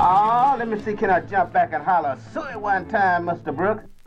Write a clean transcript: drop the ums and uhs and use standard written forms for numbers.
Oh, let me see, can I jump back and holler suey one time, Mr. Brooks?